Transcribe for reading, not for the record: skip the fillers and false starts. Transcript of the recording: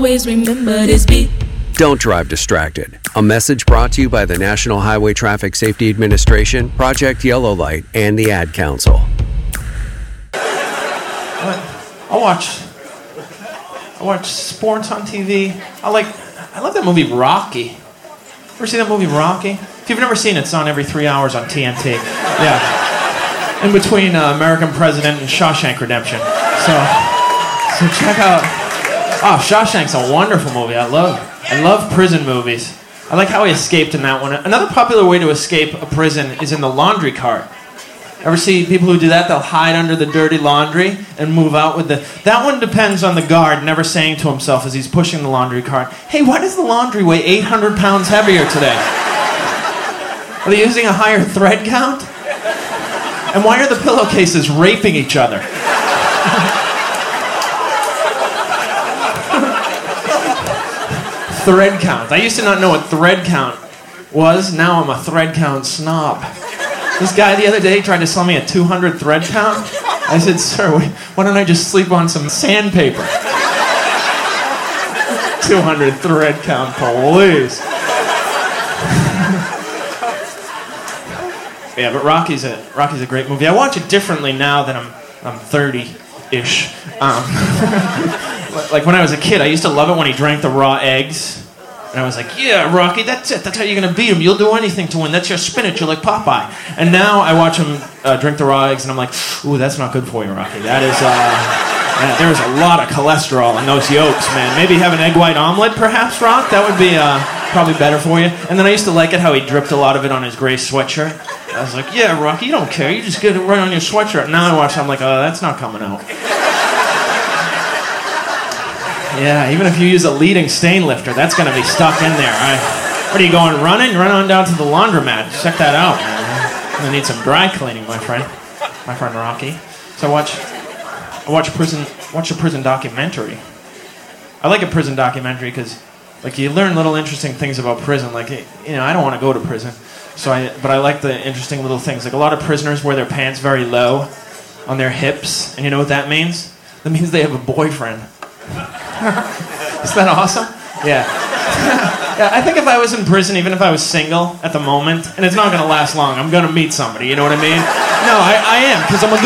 Always remember this beat. Don't drive distracted. A message brought to you by the National Highway Traffic Safety Administration, Project Yellow Light, and the Ad Council. I watch sports on TV. I love that movie Rocky. Ever seen that movie Rocky? If you've never seen it, it's on every 3 hours on TNT. Yeah. In between American President and Shawshank Redemption. So check out. Oh, Shawshank's a wonderful movie. I love prison movies. I like how he escaped in that one. Another popular way to escape a prison is in the laundry cart. Ever see people who do that? They'll hide under the dirty laundry and move out with the... That one depends on the guard never saying to himself as he's pushing the laundry cart, "Hey, why does the laundry weigh 800 pounds heavier today? Are they using a higher thread count? And why are the pillowcases raping each other?" Thread count. I used to not know what thread count was. Now I'm a thread count snob. This guy the other day tried to sell me a 200 thread count. I said, "Sir, why don't I just sleep on some sandpaper?" 200 thread count, please. Yeah, but Rocky's a great movie. I watch it differently now that I'm 30-ish. Like when I was a kid, I used to love it when he drank the raw eggs. And I was like, "Yeah, Rocky, that's it. That's how you're going to beat him. You'll do anything to win. That's your spinach. You're like Popeye." And now I watch him drink the raw eggs, and I'm like, "Ooh, that's not good for you, Rocky. That is, there's a lot of cholesterol in those yolks, man. Maybe have an egg white omelet, perhaps, Rock? That would be probably better for you." And then I used to like it how he dripped a lot of it on his gray sweatshirt. I was like, "Yeah, Rocky, you don't care. You just get it right on your sweatshirt." And now I watch it, I'm like, "Oh, that's not coming out." Yeah, even if you use a leading stain lifter, that's going to be stuck in there. What are you going, running? Run on down to the laundromat. Check that out, man. I'm going to need some dry cleaning, my friend Rocky. So I watch a prison documentary. I like a prison documentary because, like, you learn little interesting things about prison. Like, you know, I don't want to go to prison, but I like the interesting little things. Like, a lot of prisoners wear their pants very low on their hips, and you know what that means? That means they have a boyfriend. Isn't that awesome? Yeah. Yeah. I think if I was in prison, even if I was single at the moment, and it's not going to last long, I'm going to meet somebody, you know what I mean? No, I am, because I'm a good